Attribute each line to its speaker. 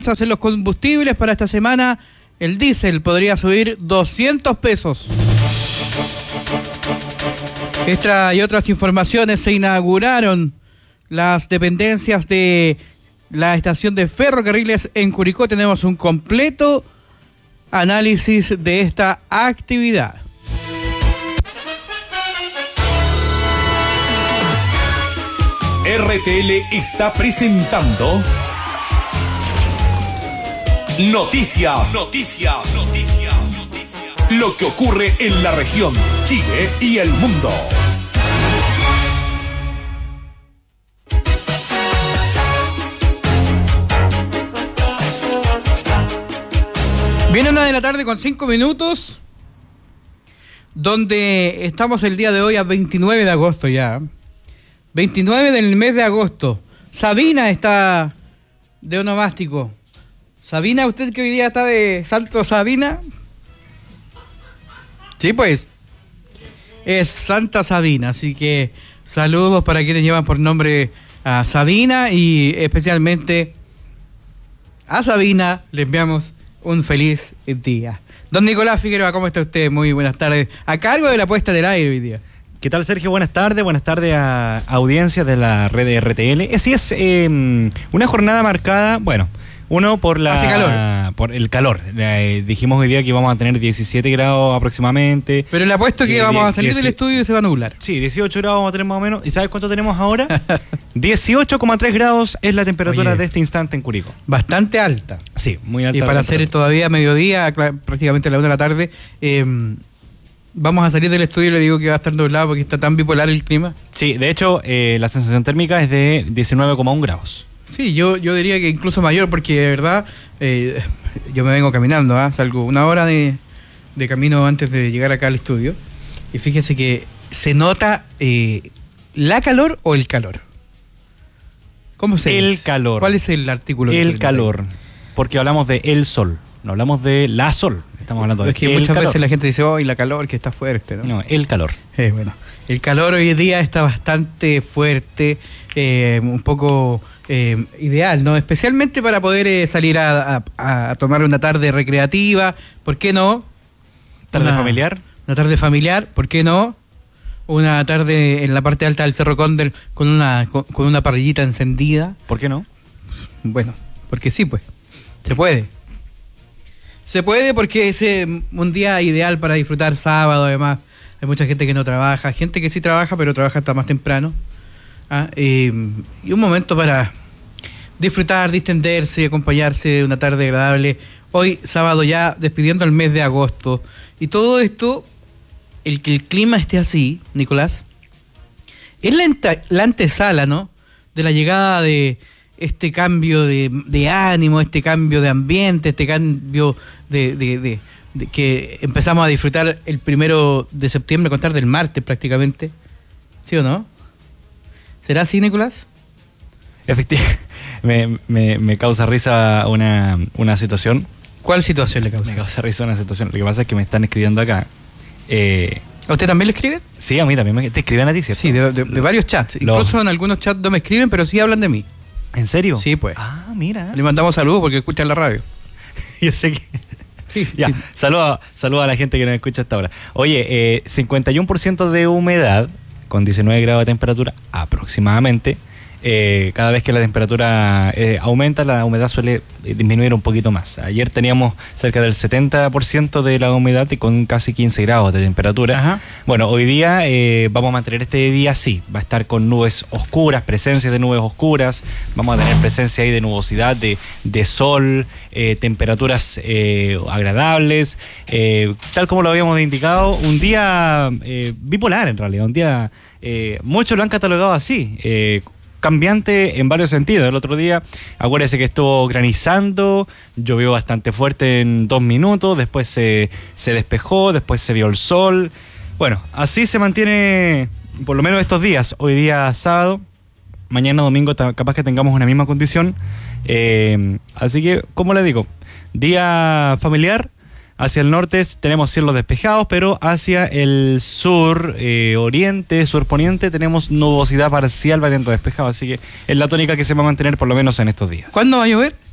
Speaker 1: alzas en los combustibles para esta semana. El diésel podría subir 200 pesos. Esta y otras informaciones: se inauguraron las dependencias de la estación de ferrocarriles en Curicó. Tenemos un completo análisis de esta actividad.
Speaker 2: RTL está presentando Noticias. Lo que ocurre en la región, Chile y el mundo.
Speaker 1: Viene 1:05 p.m, donde estamos el día de hoy a 29 de agosto ya. 29 del mes de agosto. Sabina está de onomástico. Sabina, ¿usted que hoy día está de Santo Sabina? Sí, pues. Es Santa Sabina, así que saludos para quienes llevan por nombre a Sabina y especialmente a Sabina le enviamos un feliz día. Don Nicolás Figueroa, ¿cómo está usted? Muy buenas tardes. A cargo de la puesta del aire hoy día.
Speaker 3: ¿Qué tal, Sergio? Buenas tardes a audiencia de la red de RTL. Así es, una jornada marcada, bueno, uno por por el calor. Dijimos hoy día que íbamos a tener 17 grados aproximadamente.
Speaker 1: Pero le apuesto que vamos a salir del estudio y se va a nublar.
Speaker 3: Sí, 18 grados vamos a tener más o menos. ¿Y sabes cuánto tenemos ahora? 18,3 grados es la temperatura de este instante en Curicó.
Speaker 1: Bastante alta.
Speaker 3: Sí, muy alta.
Speaker 1: Y para hacer todavía mediodía, prácticamente a la 1 de la tarde, vamos a salir del estudio y le digo que va a estar nublado porque está tan bipolar el clima.
Speaker 3: Sí, de hecho, la sensación térmica es de 19,1 grados.
Speaker 1: Sí, yo diría que incluso mayor, porque de verdad yo me vengo caminando, salgo una hora de camino antes de llegar acá al estudio, y fíjese que se nota la calor o el calor. ¿Cómo se dice?
Speaker 3: El calor.
Speaker 1: ¿Cuál es el artículo?
Speaker 3: El calor, porque hablamos de el sol, no hablamos de la sol. Estamos hablando de
Speaker 1: es que muchas veces la gente dice, y la calor que está fuerte, ¿no?
Speaker 3: No, el calor.
Speaker 1: Bueno, el calor hoy día está bastante fuerte, un poco ideal, ¿no? Especialmente para poder salir a tomar una tarde recreativa, ¿por qué no?
Speaker 3: ¿Tarde familiar?
Speaker 1: Una tarde familiar, ¿por qué no? Una tarde en la parte alta del Cerro Cóndor con una parrillita encendida.
Speaker 3: ¿Por qué no?
Speaker 1: Bueno, porque sí, pues, se puede. Se puede porque es un día ideal para disfrutar sábado, además. Hay mucha gente que no trabaja, gente que sí trabaja, pero trabaja hasta más temprano. Y un momento para disfrutar, distenderse, acompañarse de una tarde agradable. Hoy, sábado, ya despidiendo el mes de agosto. Y todo esto, el que el clima esté así, Nicolás, es la antesala, ¿no? De la llegada de este cambio de ánimo, este cambio de ambiente, este cambio de que empezamos a disfrutar el 1 de septiembre, a contar del martes prácticamente. ¿Sí o no? ¿Será así, Nicolás?
Speaker 3: Efectivamente, me causa risa una situación.
Speaker 1: ¿Cuál situación le causa?
Speaker 3: Me causa risa una situación. Lo que pasa es que me están escribiendo acá.
Speaker 1: ¿A usted también le escriben?
Speaker 3: Sí, a mí también. ¿Te escriben a ti, cierto?
Speaker 1: Sí, de varios chats. Incluso en algunos chats no me escriben, pero sí hablan de mí.
Speaker 3: ¿En serio?
Speaker 1: Sí, pues.
Speaker 3: Mira.
Speaker 1: Le mandamos saludos porque escuchan la radio.
Speaker 3: Yo sé que...
Speaker 1: Sí,
Speaker 3: ya, sí. Saluda a la gente que nos escucha hasta ahora. Oye, 51% de humedad con 19 grados de temperatura aproximadamente. Cada vez que la temperatura aumenta, la humedad suele disminuir un poquito más. Ayer teníamos cerca del 70% de la humedad y con casi 15 grados de temperatura.
Speaker 1: Ajá.
Speaker 3: Bueno, hoy día vamos a mantener este día así. Va a estar con nubes oscuras, presencia de nubes oscuras. Vamos a tener presencia ahí de nubosidad, de sol, temperaturas agradables. Tal como lo habíamos indicado, un día bipolar en realidad. Un día, muchos lo han catalogado así. Cambiante en varios sentidos. El otro día, acuérdese que estuvo granizando, llovió bastante fuerte en 2 minutos, después se despejó, después se vio el sol. Bueno, así se mantiene por lo menos estos días. Hoy día sábado, mañana domingo capaz que tengamos una misma condición. Así que, como le digo, día familiar. Hacia el norte tenemos cielos despejados, pero hacia el sur, oriente, surponiente, tenemos nubosidad parcial, variando despejado. Así que es la tónica que se va a mantener por lo menos en estos días.
Speaker 1: ¿Cuándo va a llover?